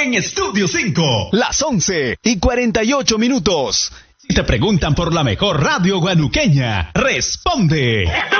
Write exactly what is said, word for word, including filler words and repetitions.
en Estudio cinco. Las once y cuarenta y ocho minutos. Si te preguntan por la mejor radio guanuqueña, responde.